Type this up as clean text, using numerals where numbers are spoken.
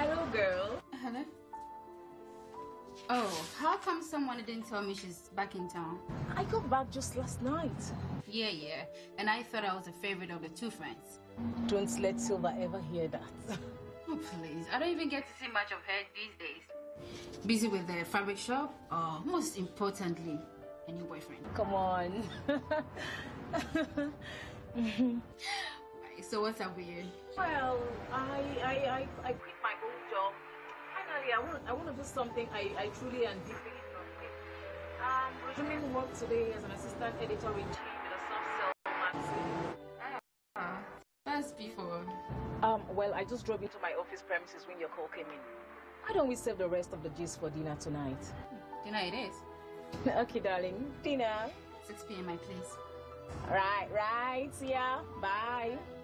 Hello, girl. Hello? Oh, how come someone didn't tell me she's back in town? I got back just last night. Yeah. And I thought I was a favorite of the two friends. Don't let Silva ever hear that. Oh, please. I don't even get to see much of her these days. Busy with the fabric shop, or most importantly, a new boyfriend. Come on. So what's up with you? Well, I quit my old job. Finally, I want to do something I truly and deeply enjoy. I'm resuming work today as an assistant editor-in-chief in a soft-sell magazine. That's before. Well, I just drove into my office premises when your call came in. Why don't we save the rest of the gist for dinner tonight? Dinner it is. Okay, darling. Dinner. 6 p.m. my place. Right. Yeah. Bye.